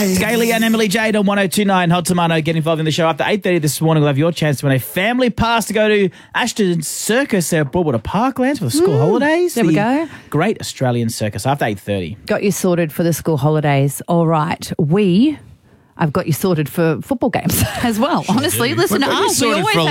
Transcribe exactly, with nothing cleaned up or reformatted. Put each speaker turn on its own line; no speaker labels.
Jade.
Gailey and Emily Jade on one oh two point nine Hot Tomato. Get involved in the show after eight thirty this morning. We'll have your chance to win a family pass to go to Ashton Circus at Broadwater Parklands for the school holidays.
There we go.
Great Australian circus after eight thirty.
Got you sorted for the school holidays. All right. We, I've got you sorted for football games as well. Honestly, listen,
We've got you
us, we
sorted
always
for a